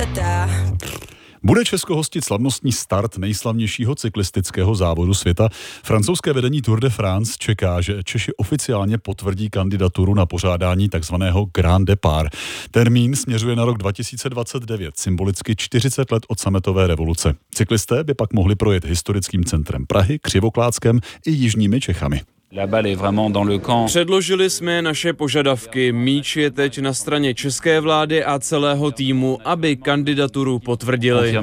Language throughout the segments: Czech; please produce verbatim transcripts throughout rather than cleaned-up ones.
Bude Česko hostit slavnostní start nejslavnějšího cyklistického závodu světa. Francouzské vedení Tour de France čeká, že Češi oficiálně potvrdí kandidaturu na pořádání takzvaného Grand Départ. Termín směřuje na rok dva tisíce dvacet devět, symbolicky čtyřicet let od sametové revoluce. Cyklisté by pak mohli projet historickým centrem Prahy, Křivoklátskem i jižními Čechami. Předložili jsme naše požadavky. Míč je teď na straně české vlády a celého týmu, aby kandidaturu potvrdili.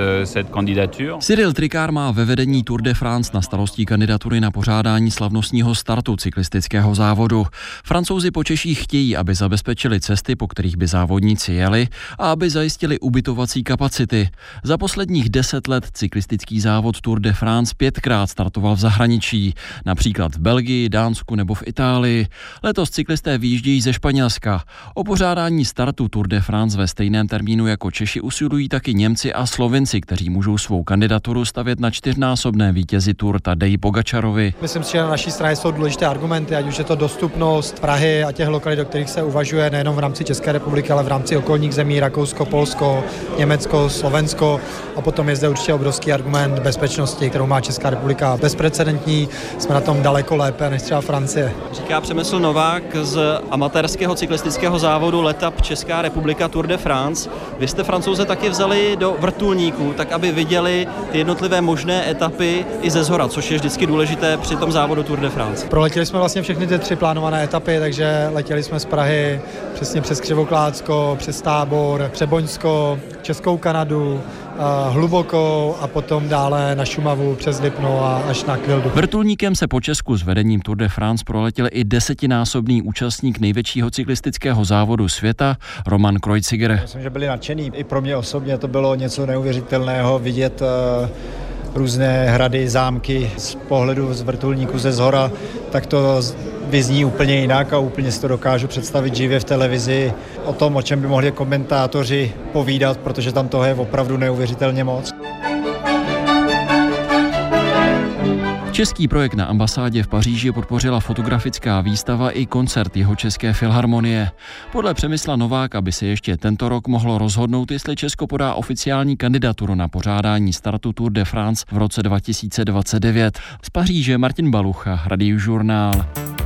Cyril Tricard má ve vedení Tour de France na starosti kandidatury na pořádání slavnostního startu cyklistického závodu. Francouzi po Češích chtějí, aby zabezpečili cesty, po kterých by závodníci jeli, a aby zajistili ubytovací kapacity. Za posledních deset let cyklistický závod Tour de France pětkrát startoval v zahraničí, například v Belgii, Belgii, Dánsku nebo v Itálii. Letos cyklisté vyjíždějí ze Španělska. O pořádání startu Tour de France ve stejném termínu jako Češi usilují taky Němci a Slovinci, kteří můžou svou kandidaturu stavět na čtyřnásobné vítězi Tour Tadeji Pogačarovi. Myslím si, že na naší straně jsou důležité argumenty, ať už je to dostupnost Prahy a těch lokalit, do kterých se uvažuje nejenom v rámci České republiky, ale v rámci okolních zemí, Rakousko, Polsko, Německo, Slovensko, a potom je zde určitě obrovský argument bezpečnosti, kterou má Česká republika bezprecedentní. Jsme na tom daleko lépe než třeba Francie. Říká Přemysl Novák z amatérského cyklistického závodu Letap Česká republika Tour de France. Vy jste Francouze taky vzali do vrtulníků, tak aby viděli ty jednotlivé možné etapy i ze zhora, což je vždycky důležité při tom závodu Tour de France. Proletěli jsme vlastně všechny ty tři plánované etapy, takže letěli jsme z Prahy přesně přes Křivoklátsko, přes Tábor, Třeboňsko, Českou Kanadu, Hlubokou a potom dále na Šumavu přes Lipno a až na Kvildu. Vrtulníkem se po Česku s vedením Tour de France proletěl i desetinásobný účastník největšího cyklistického závodu světa Roman Kreuziger. Myslím, že byli nadšený. I pro mě osobně to bylo něco neuvěřitelného vidět uh, různé hrady, zámky z pohledu z vrtulníku ze zhora, tak to vyzní úplně jinak a úplně si to dokážu představit živě v televizi o tom, o čem by mohli komentátoři povídat, protože tam toho je opravdu neuvěřitelně moc. Český projekt na ambasádě v Paříži podpořila fotografická výstava i koncert jeho České filharmonie. Podle Přemysla Nováka by se ještě tento rok mohlo rozhodnout, jestli Česko podá oficiální kandidaturu na pořádání startu Tour de France v roce dva tisíce dvacet devět. Z Paříže Martin Balucha, Radiožurnál.